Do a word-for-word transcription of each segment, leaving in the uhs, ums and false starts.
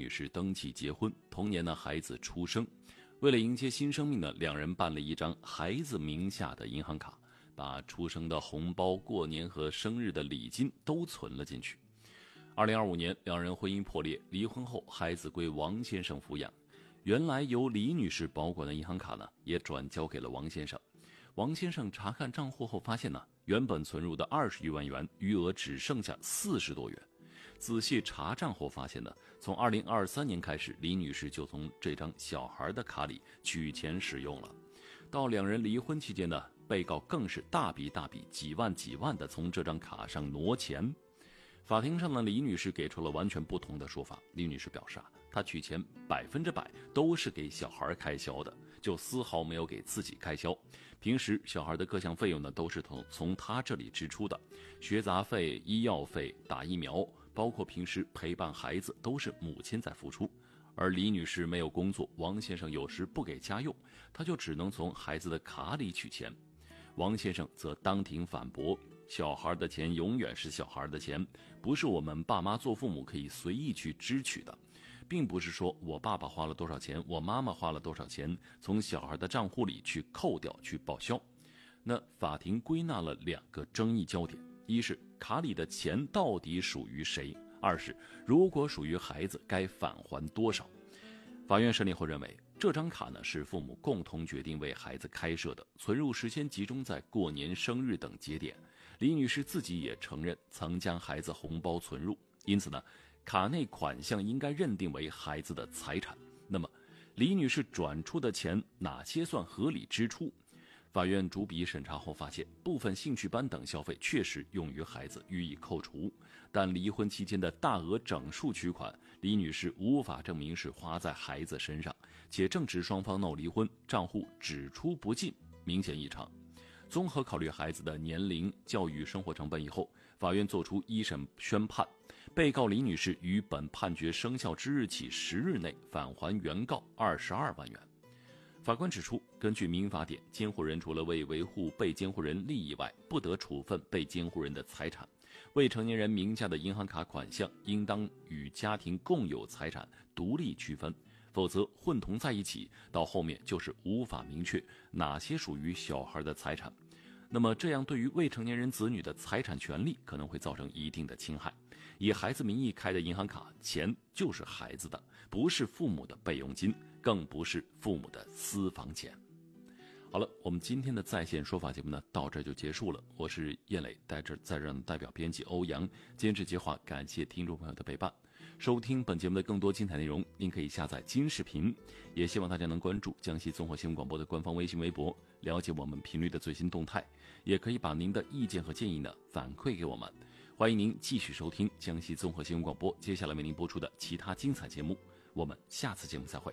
女士登记结婚，同年呢孩子出生。为了迎接新生命呢，两人办了一张孩子名下的银行卡，把出生的红包、过年和生日的礼金都存了进去。二零二五年，两人婚姻破裂，离婚后孩子归王先生抚养。原来由李女士保管的银行卡呢，也转交给了王先生。王先生查看账户后发现呢，原本存入的二十余万元余额只剩下四十多元。仔细查账后发现呢，从二零二三年开始，李女士就从这张小孩的卡里取钱使用了。到两人离婚期间呢，被告更是大笔大笔、几万几万的从这张卡上挪钱。法庭上呢，李女士给出了完全不同的说法。李女士表示啊，她取钱百分之百都是给小孩开销的，就丝毫没有给自己开销。平时小孩的各项费用呢，都是从从她这里支出的，学杂费、医药费、打疫苗，包括平时陪伴孩子，都是母亲在付出。而李女士没有工作，王先生有时不给家用，她就只能从孩子的卡里取钱。王先生则当庭反驳，小孩的钱永远是小孩的钱，不是我们爸妈做父母可以随意去支取的，并不是说我爸爸花了多少钱，我妈妈花了多少钱，从小孩的账户里去扣掉去报销。那法庭归纳了两个争议焦点，一是卡里的钱到底属于谁，二是如果属于孩子该返还多少。法院审理后认为，这张卡呢是父母共同决定为孩子开设的，存入时间集中在过年、生日等节点。李女士自己也承认曾将孩子红包存入，因此呢，卡内款项应该认定为孩子的财产。那么，李女士转出的钱哪些算合理支出？法院逐笔审查后发现，部分兴趣班等消费确实用于孩子，予以扣除，但离婚期间的大额整数取款，李女士无法证明是花在孩子身上，且正值双方闹离婚，账户只出不进，明显异常。综合考虑孩子的年龄、教育、生活成本以后，法院作出一审宣判，被告李女士于本判决生效之日起十日内返还原告二十二万元。法官指出，根据民法典，监护人除了为维护被监护人利益外，不得处分被监护人的财产。未成年人名下的银行卡款项应当与家庭共有财产独立区分，否则混同在一起，到后面就是无法明确哪些属于小孩的财产。那么这样对于未成年人子女的财产权利可能会造成一定的侵害。以孩子名义开的银行卡，钱就是孩子的，不是父母的备用金，更不是父母的私房钱。好了，我们今天的在线说法节目呢，到这就结束了。我是燕磊，在这在这代表编辑欧阳监制接话，感谢听众朋友的陪伴。收听本节目的更多精彩内容，您可以下载金视频，也希望大家能关注江西综合新闻广播的官方微信微博，了解我们频率的最新动态，也可以把您的意见和建议呢反馈给我们。欢迎您继续收听江西综合新闻广播接下来为您播出的其他精彩节目，我们下次节目再会。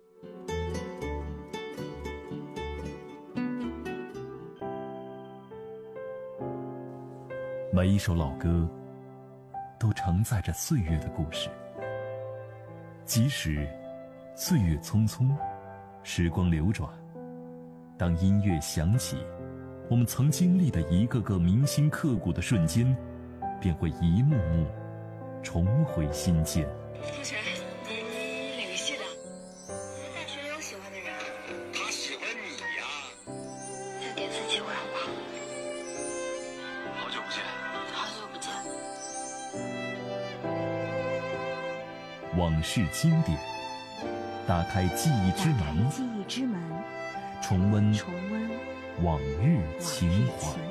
每一首老歌都承载着岁月的故事，即使岁月匆匆，时光流转，当音乐响起，我们曾经历的一个个铭心刻骨的瞬间便会一幕幕重回心间。 同学，哪个系的？大学有喜欢的人？ 他喜欢你呀。 再给次机会好不好？ 好久不见。 好久不见。 往事经典，打开记忆之门， 记忆之门， 重温重温往日情怀。